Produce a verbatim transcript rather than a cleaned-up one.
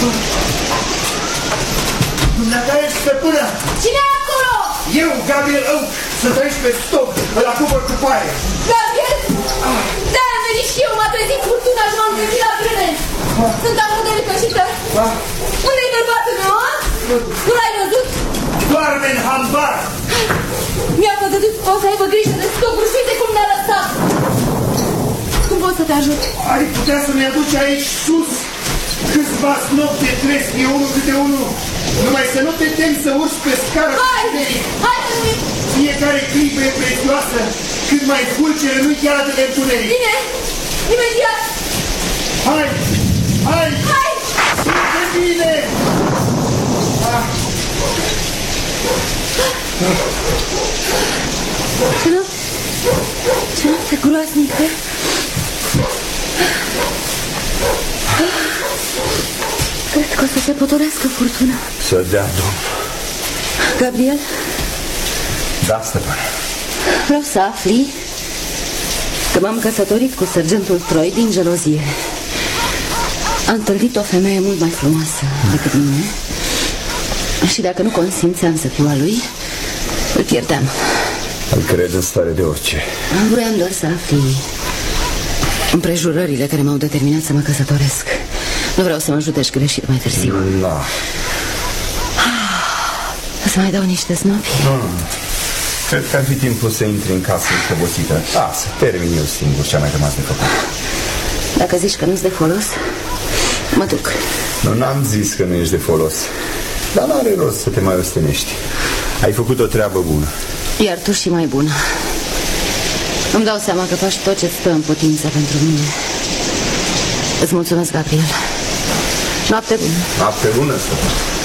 Dumneata ești stăpână! Cine e acolo? Eu, Gabriel Oak, să trăiești pe stop, la cupăr cu paie. Gabriel? Da, am venit și eu, m-a trezit furtuna și m-am gândit la vreme. Sunt amul de licășită. Unde-i bărbatul meu, a? Nu l-ai văzut? Doarme în hambar. Mi-a făgădut, o să aibă grijă de stocuri și uite cum ne-a lăsat. Cum pot să te ajut? Ai putea să-mi aduci aici sus câțiva snopi de trestie, unul câte unul. Numai să nu te temi să urci pe scară. Hai, hai să nu-i... Fiecare clipă e prețioasă. Cât mai fulgere, nu-i chiar atât de întuneric. Bine, imediat. Hai, hai. Hai. Ține bine. Ah. Ce nu? Ce noapte groaznică. Cred că o să se potorească furtuna. Să dea, domn. Gabriel? Da, stăpâne. Vreau să afli că m-am căsătorit cu sergentul Troy din gelozie. A întâlnit o femeie mult mai frumoasă decât mine și dacă nu consimțeam să fiu a lui, îl pierdeam. Îl cred în stare de orice. Vreau doar să afli împrejurările care m-au determinat să mă căsătoresc. Nu vreau să mă judești greșit mai târziu. Da. O să mai dau niște snopi? Mm. Cred că ar fi timpul să intri în casă întrebosită. Da, să termin eu singur ce-a mai rămas de făcut. Dacă zici că nu-ți de folos, mă duc. Nu, n-am zis că nu ești de folos. Dar n-are rost să te mai ostenești. Ai făcut o treabă bună. Iar tu și mai bună. Îmi dau seama că faci tot ce-ți stă în putință pentru mine. Îți mulțumesc, Gabriel. Noapte bună. Noapte bună, stăpâne.